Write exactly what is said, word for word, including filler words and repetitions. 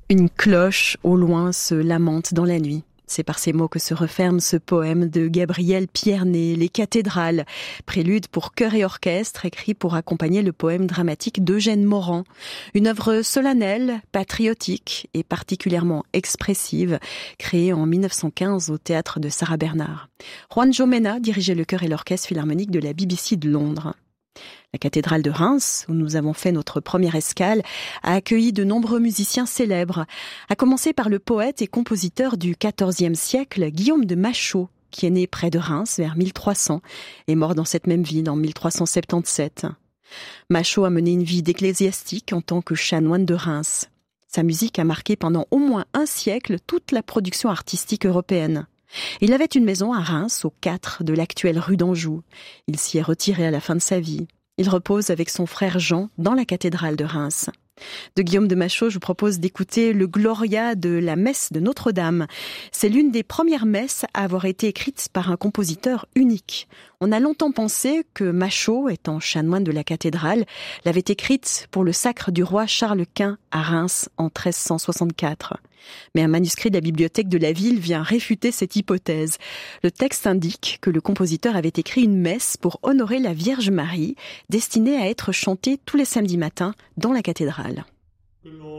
Une cloche au loin se lamente dans la nuit. C'est par ces mots que se referme ce poème de Gabriel Pierné, Les cathédrales, prélude pour chœur et orchestre, écrit pour accompagner le poème dramatique d'Eugène Morand. Une œuvre solennelle, patriotique et particulièrement expressive, créée en mille neuf cent quinze au théâtre de Sarah Bernhardt. Juan Jomena dirigeait le chœur et l'orchestre philharmonique de la B B C de Londres. La cathédrale de Reims, où nous avons fait notre première escale, a accueilli de nombreux musiciens célèbres, à commencer par le poète et compositeur du quatorzième siècle, Guillaume de Machaut, qui est né près de Reims vers mille trois cents et mort dans cette même ville en mille trois cent soixante-dix-sept. Machaut a mené une vie d'ecclésiastique en tant que chanoine de Reims. Sa musique a marqué pendant au moins un siècle toute la production artistique européenne. Il avait une maison à Reims, au quatre de l'actuelle rue d'Anjou. Il s'y est retiré à la fin de sa vie. Il repose avec son frère Jean dans la cathédrale de Reims. De Guillaume de Machaut, je vous propose d'écouter le Gloria de la messe de Notre-Dame. C'est l'une des premières messes à avoir été écrite par un compositeur unique. On a longtemps pensé que Machaut, étant chanoine de la cathédrale, l'avait écrite pour le sacre du roi Charles Quint à Reims en treize cent soixante-quatre. Mais un manuscrit de la bibliothèque de la ville vient réfuter cette hypothèse. Le texte indique que le compositeur avait écrit une messe pour honorer la Vierge Marie, destinée à être chantée tous les samedis matins dans la cathédrale.